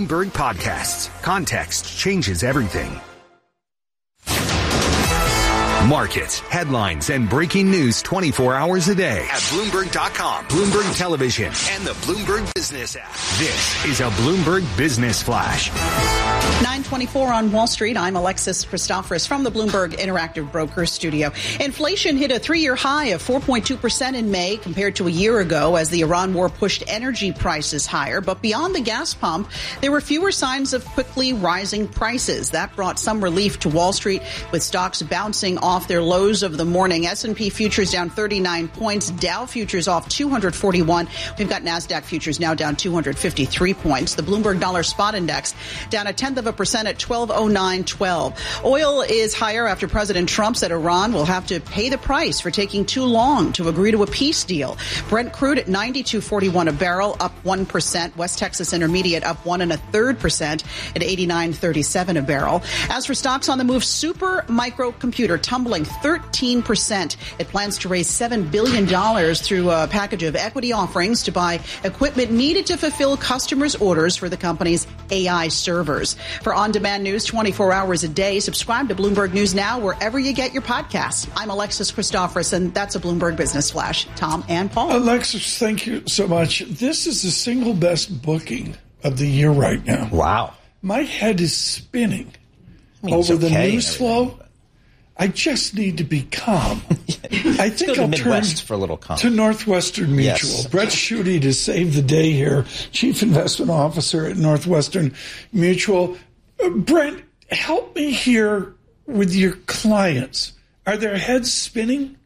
Bloomberg Podcasts. Context changes everything. Markets, headlines, and breaking news 24 hours a day at Bloomberg.com, Bloomberg Television, and the Bloomberg Business app. This is a Bloomberg Business Flash. 9:24 on Wall Street. I'm Alexis Christoforous from the Bloomberg Interactive Brokers studio. Inflation hit a three-year high of 4.2% in May compared to a year ago as the Iran war pushed energy prices higher. But beyond the gas pump, there were fewer signs of quickly rising prices. That brought some relief to Wall Street, with stocks bouncing off their lows of the morning. S&P futures down 39 points. Dow futures off 241. We've got NASDAQ futures now down 253 points. The Bloomberg Dollar Spot Index down 0.1% at 1209.12. Oil is higher after President Trump said Iran will have to pay the price for taking too long to agree to a peace deal. Brent crude at 92.41 a barrel, up 1%. West Texas Intermediate up 1 1/3% at 89.37 a barrel. As for stocks on the move, Super Microcomputer tumbling 13%. It plans to raise $7 billion through a package of equity offerings to buy equipment needed to fulfill customers' orders for the company's AI servers. For on-demand news 24 hours a day, subscribe to Bloomberg News Now wherever you get your podcasts. I'm Alexis Christoforous, and that's a Bloomberg Business Flash. Tom and Paul. Alexis, thank you so much. This is the single best booking of the year right now. Wow. My head is spinning over the news flow. I just need to be calm. I think I'll turn for a little calm to Northwestern Mutual. Yes. Brett Schutte to save the day here, Chief Investment Officer at Northwestern Mutual. Brent, help me here with your clients. Are their heads spinning?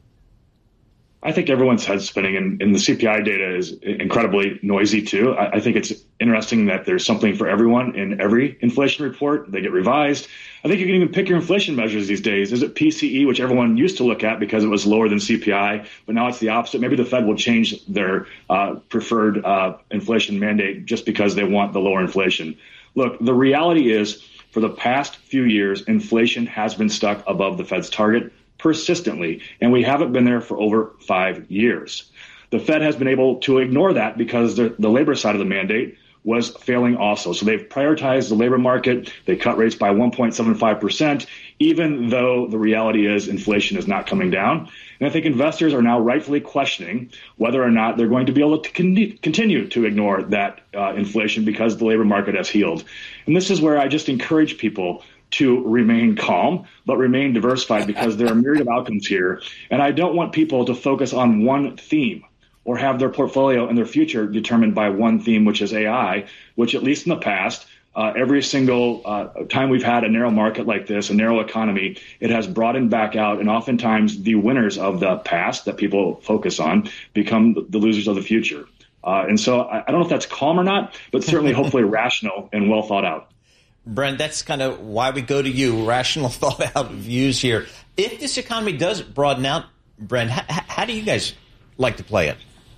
I think everyone's head spinning, and the CPI data is incredibly noisy too. I think it's interesting that there's something for everyone in every inflation report. They get revised. I think you can even pick your inflation measures these days. Is it PCE, which everyone used to look at because it was lower than CPI, but now it's the opposite? Maybe the Fed will change their preferred inflation mandate just because they want the lower inflation. Look, the reality is for the past few years, inflation has been stuck above the Fed's target persistently, and we haven't been there for over 5 years. The Fed has been able to ignore that because the labor side of the mandate was failing also. So they've prioritized the labor market. They cut rates by 1.75%, even though the reality is inflation is not coming down. And I think investors are now rightfully questioning whether or not they're going to be able to continue to ignore that inflation because the labor market has healed. And this is where I just encourage people to remain calm, but remain diversified, because there are myriad of outcomes here. And I don't want people to focus on one theme or have their portfolio and their future determined by one theme, which is AI, which at least in the past, every single time we've had a narrow market like this, a narrow economy, it has broadened back out. And oftentimes the winners of the past that people focus on become the losers of the future. And so I don't know if that's calm or not, but certainly hopefully rational and well thought out. Brent, that's kind of why we go to you, rational, thought-out views here. If this economy does broaden out, Brent, how do you guys like to play it?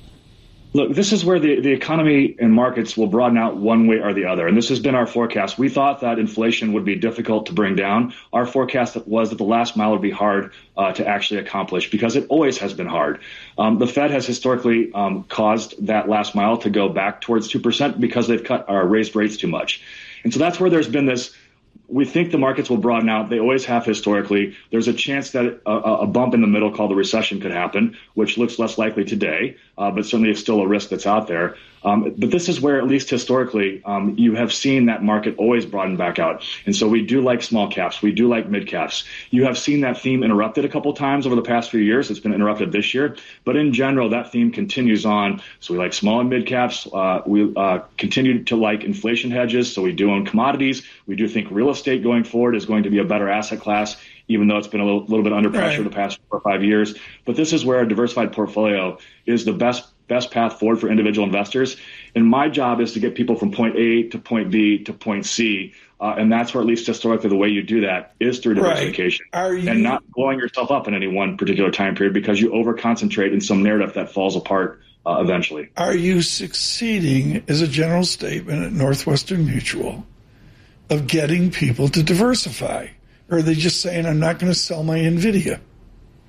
Look, this is where the economy and markets will broaden out one way or the other. And this has been our forecast. We thought that inflation would be difficult to bring down. Our forecast was that the last mile would be hard to actually accomplish, because it always has been hard. The Fed has historically caused that last mile to go back towards 2% because they've raised rates too much. And so that's where there's been this. We think the markets will broaden out. They always have historically. There's a chance that a bump in the middle called the recession could happen, which looks less likely today, but certainly it's still a risk that's out there. But this is where, at least historically, you have seen that market always broaden back out. And so we do like small caps. We do like mid caps. You have seen that theme interrupted a couple times over the past few years. It's been interrupted this year. But in general, that theme continues on. So we like small and mid caps. We continue to like inflation hedges. So we do own commodities. We do think real estate going forward is going to be a better asset class, even though it's been a little bit under pressure the past 4 or 5 years. But this is where a diversified portfolio is the best path forward for individual investors. And my job is to get people from point A to point B to point C. And that's where, at least historically, the way you do that is through diversification and not blowing yourself up in any one particular time period because you over-concentrate in some narrative that falls apart eventually. Are you succeeding, as a general statement at Northwestern Mutual, of getting people to diversify? Or are they just saying, I'm not going to sell my NVIDIA?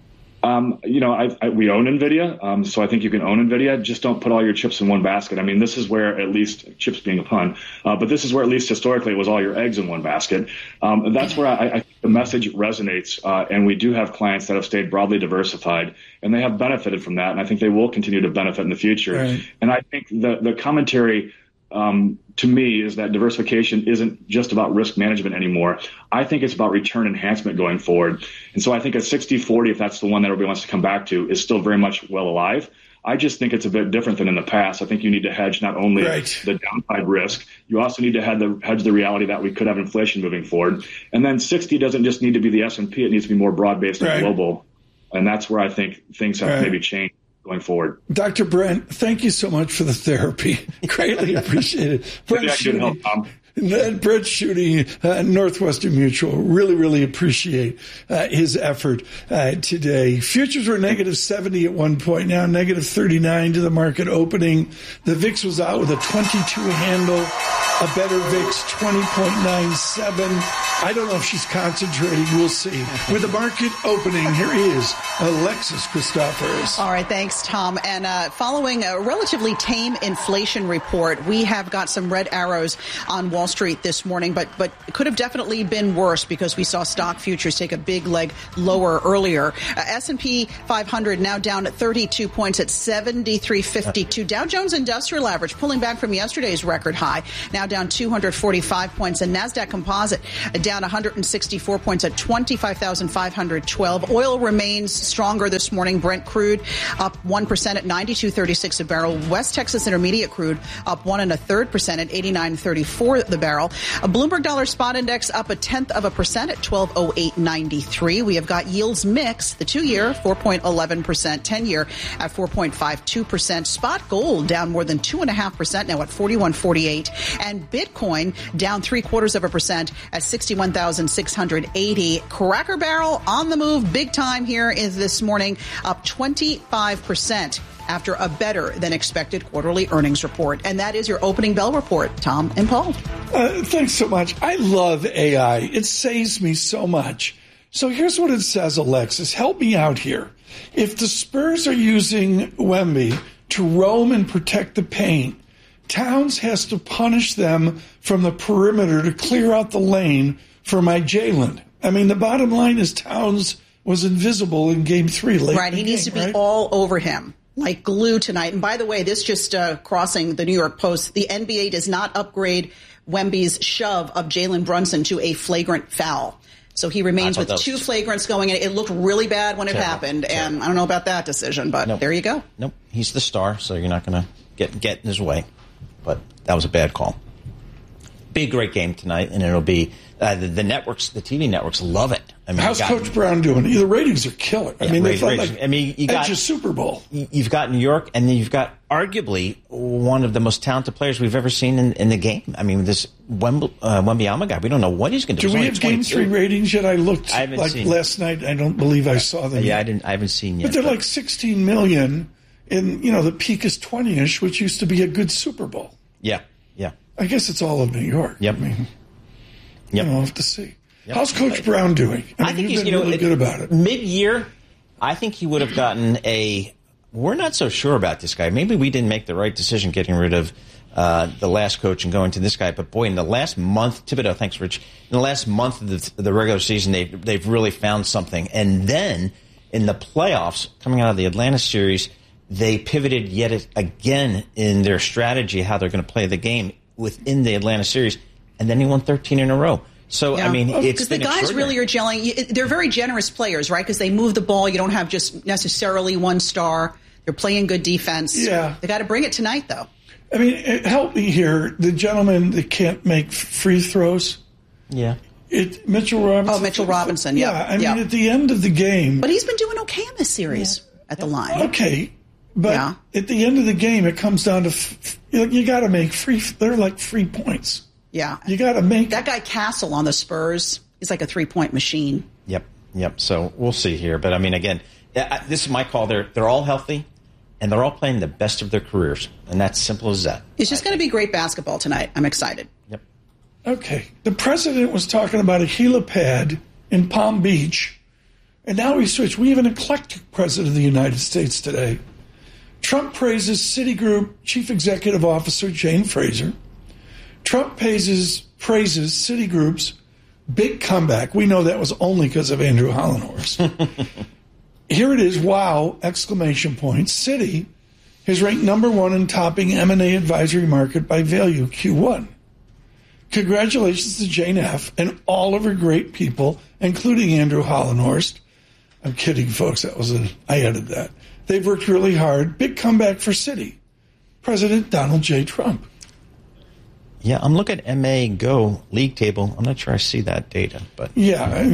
We own NVIDIA, so I think you can own NVIDIA. Just don't put all your chips in one basket. I mean, this is where at least, chips being a pun, but this is where at least historically it was all your eggs in one basket. That's where I think the message resonates, and we do have clients that have stayed broadly diversified, and they have benefited from that, and I think they will continue to benefit in the future. Right. And I think the commentary to me is that diversification isn't just about risk management anymore. I think it's about return enhancement going forward. And so I think a 60-40, if that's the one that everybody wants to come back to, is still very much well alive. I just think it's a bit different than in the past. I think you need to hedge not only the downside risk, you also need to hedge the reality that we could have inflation moving forward. And then 60 doesn't just need to be the S&P. It needs to be more broad-based and global. And that's where I think things have maybe changed going forward. Dr. Brent, thank you so much for the therapy. Greatly appreciate it. Brent Shooting, Northwestern Mutual. Really, really appreciate his effort today. Futures were negative 70 at one point, now negative 39 to the market opening. The VIX was out with a 22 handle, a better VIX 20.97. I don't know if she's concentrating. We'll see. With the market opening, here is Alexis Christoforous. All right, thanks, Tom. And following a relatively tame inflation report, we have got some red arrows on Wall Street this morning, but it could have definitely been worse because we saw stock futures take a big leg lower earlier. S&P 500 now down at 32 points at 73.52. Dow Jones Industrial Average pulling back from yesterday's record high, now down 245 points. And NASDAQ Composite down 164 points at 25,512. Oil remains stronger this morning. Brent crude up 1% at 92.36 a barrel. West Texas Intermediate crude up 1 1/3% at 89.34 the barrel. A Bloomberg Dollar Spot Index up 0.1% at 1208.93. We have got yields mixed. The 2-year 4.11%, 10-year at 4.52%. Spot gold down more than 2.5% now at 41.48, and Bitcoin down 0.75% at 61,680. Cracker Barrel on the move big time here is this morning, up 25% after a better than expected quarterly earnings report. And that is your opening bell report, Tom and Paul. Thanks so much. I love AI. It saves me so much. So here's what it says, Alexis. Help me out here. If the Spurs are using Wemby to roam and protect the paint, Towns has to punish them from the perimeter to clear out the lane for my Jalen. I mean, the bottom line is Towns was invisible in Game 3. Right, he needs to be all over him like glue tonight. And by the way, this just crossing the New York Post, the NBA does not upgrade Wemby's shove of Jalen Brunson to a flagrant foul. So he remains with 2 flagrants going in. It looked really bad when it happened, and I don't know about that decision, but there you go. Nope, he's the star, so you're not going to get in his way. But that was a bad call. Be a great game tonight, and it'll be the networks, the TV networks love it. I mean, how's Coach Brown doing? The ratings are killer. I mean, they felt like you got a Super Bowl. You've got New York, and then you've got arguably one of the most talented players we've ever seen in the game. I mean, this Wembanyama guy, we don't know what he's going to do. Do we have Game 3 ratings yet? I looked last night. I don't believe I saw them. Yeah, I haven't seen yet. But they're like 16 million. And, the peak is 20-ish, which used to be a good Super Bowl. Yeah. I guess it's all of New York. Yep. I mean, we'll have to see. Yep. How's Coach Brown doing? I think he's been really good about it. Mid-year, I think he would have gotten we're not so sure about this guy. Maybe we didn't make the right decision getting rid of the last coach and going to this guy. But, boy, in the last month, Thibodeau, thanks, Rich, in the last month of the regular season, they've really found something. And then in the playoffs, coming out of the Atlanta series, they pivoted yet again in their strategy, how they're going to play the game within the Atlanta series, and then he won 13 in a row. So, I mean, it's been the guys really are gelling. They're very generous players, right? Because they move the ball. You don't have just necessarily one star. They're playing good defense. Yeah. They got to bring it tonight, though. I mean, help me here. The gentleman that can't make free throws. Yeah. Mitchell Robinson. Oh, Mitchell Robinson, yeah. I mean, at the end of the game. But he's been doing okay in this series at the line. Okay. But at the end of the game, it comes down to you got to make they're like free points. Yeah. You got to make that guy Castle on the Spurs. He's like a 3-point machine. Yep. So we'll see here. But I mean, again, this is my call. They're all healthy, and they're all playing the best of their careers, and that's simple as that. It's just going to be great basketball tonight. I'm excited. Yep. Okay. The president was talking about a helipad in Palm Beach And now we switch. We have an eclectic president of the United States today. Trump praises Citigroup Chief Executive Officer Jane Fraser. Trump praises Citigroup's big comeback. We know that was only because of Andrew Hollenhorst. Here it is. Wow! Exclamation point. Citi is ranked number one in topping M&A advisory market by value Q1. Congratulations to Jane F. and all of her great people, including Andrew Hollenhorst. I'm kidding, folks. I edited that. They've worked really hard. Big comeback for Citi. President Donald J. Trump. Yeah, I'm looking at MA Go league table. I'm not sure I see that data, but yeah, I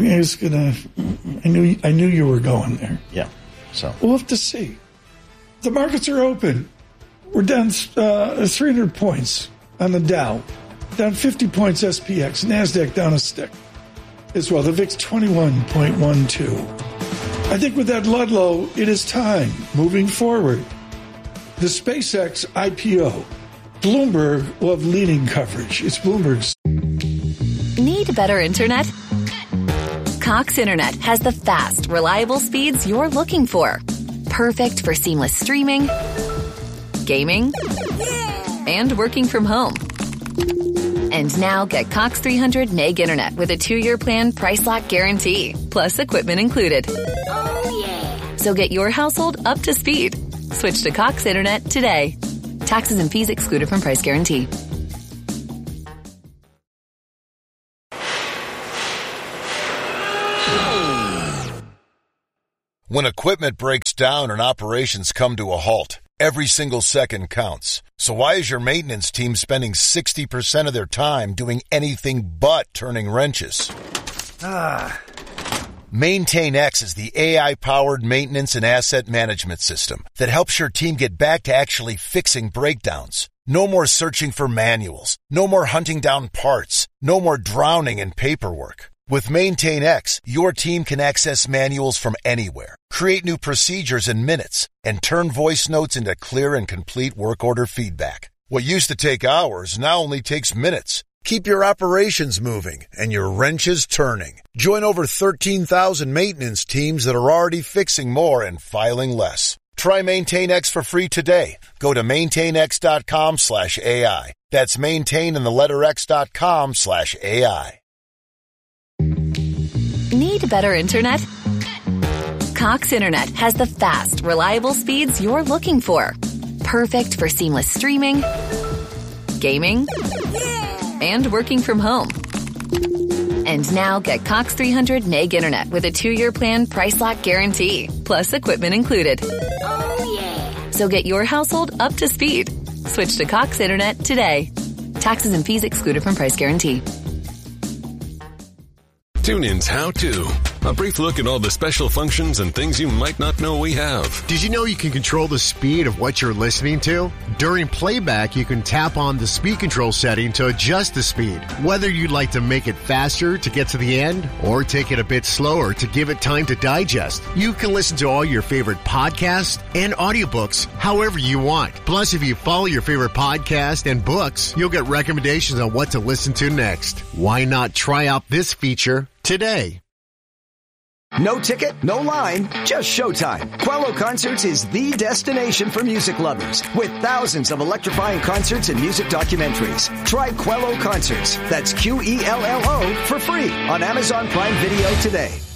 knew you were going there. Yeah, so we'll have to see. The markets are open. We're down 300 points on the Dow, down 50 points SPX, Nasdaq down a stick as well. The VIX 21.12. I think with that Ludlow, it is time moving forward. The SpaceX IPO. Bloomberg will have leading coverage. It's Bloomberg's. Need better internet? Cox Internet has the fast, reliable speeds you're looking for. Perfect for seamless streaming, gaming, and working from home. And now get Cox 300 meg internet with a 2-year plan price lock guarantee, plus equipment included. Oh, yeah. So get your household up to speed. Switch to Cox Internet today. Taxes and fees excluded from price guarantee. When equipment breaks down and operations come to a halt, every single second counts. So why is your maintenance team spending 60% of their time doing anything but turning wrenches? MaintainX is the AI-powered maintenance and asset management system that helps your team get back to actually fixing breakdowns. No more searching for manuals. No more hunting down parts. No more drowning in paperwork. With MaintainX, your team can access manuals from anywhere, create new procedures in minutes, and turn voice notes into clear and complete work order feedback. What used to take hours now only takes minutes. Keep your operations moving and your wrenches turning. Join over 13,000 maintenance teams that are already fixing more and filing less. Try MaintainX for free today. Go to maintainx.com/AI. That's maintain and the letter x.com/AI. Need better internet? Cox Internet has the fast, reliable speeds you're looking for. Perfect for seamless streaming, gaming, and working from home. And now get Cox 300 meg internet with a 2-year plan price lock guarantee, plus equipment included. Oh, yeah. So get your household up to speed. Switch to Cox Internet today. Taxes and fees excluded from price guarantee. TuneIn's How To. A brief look at all the special functions and things you might not know we have. Did you know you can control the speed of what you're listening to? During playback, you can tap on the speed control setting to adjust the speed. Whether you'd like to make it faster to get to the end or take it a bit slower to give it time to digest, you can listen to all your favorite podcasts and audiobooks however you want. Plus, if you follow your favorite podcast and books, you'll get recommendations on what to listen to next. Why not try out this feature today? No ticket, no line, just showtime. Quello Concerts is the destination for music lovers with thousands of electrifying concerts and music documentaries. Try Quello Concerts. That's Quello for free on Amazon Prime Video today.